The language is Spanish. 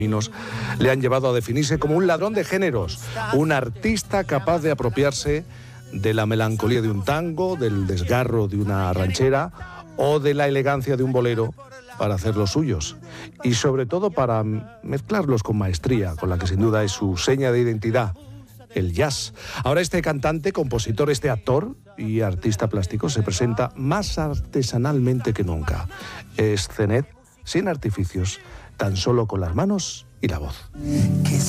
le han llevado a definirse como un ladrón de géneros, un artista capaz de apropiarse de la melancolía de un tango, del desgarro de una ranchera o de la elegancia de un bolero para hacer los suyos y sobre todo para mezclarlos con maestría, con la que sin duda es su seña de identidad, el jazz. Ahora este cantante, compositor, este actor y artista plástico se presenta más artesanalmente que nunca. Es Zenet, sin artificios, tan solo con las manos y la voz.